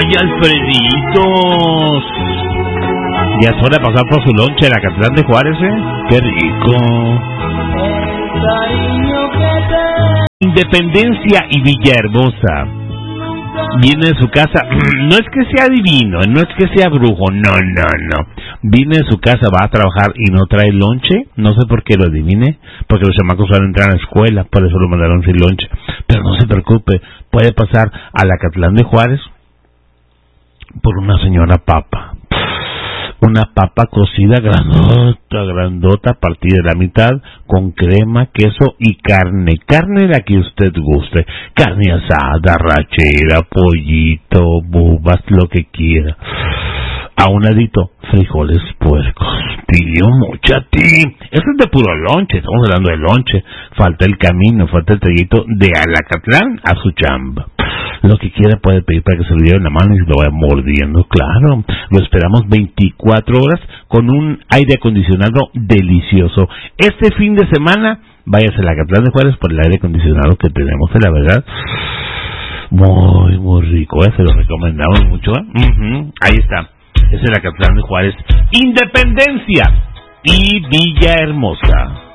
¡Ay, Alfreditos! Ya es hora de pasar por su lonche en Acatlán de Juárez, ¿eh? ¡Qué rico! Independencia y Villahermosa. Viene de su casa, no es que sea divino, no es que sea brujo, no. Viene de su casa, va a trabajar y no trae lonche, no sé por qué lo adivine, porque los chamacos van a entrar a la escuela, por eso lo mandaron sin lonche. Pero no se preocupe, puede pasar a la Acatlán de Juárez por una señora papa. Una papa cocida grandota, partida de la mitad, con crema, queso y carne la que usted guste, carne asada, rachera, pollito, bubas, lo que quiera. A un ladito, frijoles puercos, tío, muchati. Eso es de puro lonche, estamos hablando de lonche. Falta el camino, falta el trayecto de Alacatlán a su chamba. Lo que quiera puede pedir para que se lo lleve en la mano y se lo vaya mordiendo, claro. Lo esperamos 24 horas con un aire acondicionado delicioso. Este fin de semana, váyase a la Acatlán de Juárez por el aire acondicionado que tenemos, la verdad. Muy rico, se lo recomendamos mucho, Ahí está, es el Acatlán de Juárez, Independencia y Villahermosa.